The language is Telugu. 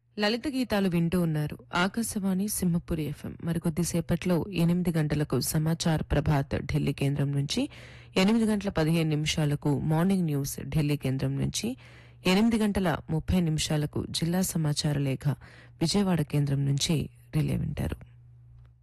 లలిత గీతాలు వింటూ ఉన్నారు. ఆకాశవాణి సింహపురి ఎఫ్ఎం. మరికొద్దిసేపట్లో 8 గంటలకు సమాచార్ ప్రభాత్ ఢిల్లీ కేంద్రం నుంచి, 8 గంటల 15 నిమిషాలకు మార్నింగ్ న్యూస్ ఢిల్లీ కేంద్రం నుంచి, 8 గంటల 30 నిమిషాలకు జిల్లా సమాచార లేఖ విజయవాడ కేంద్రం నుంచి రిలే వింటారు.